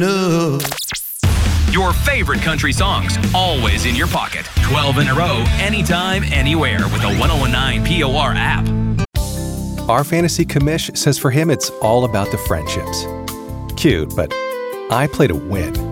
No. Your favorite country songs, always in your pocket. 12 in a row, anytime, anywhere with the 1019 POR app. Our fantasy commish says for him it's all about the friendships. Cute, but I play to win.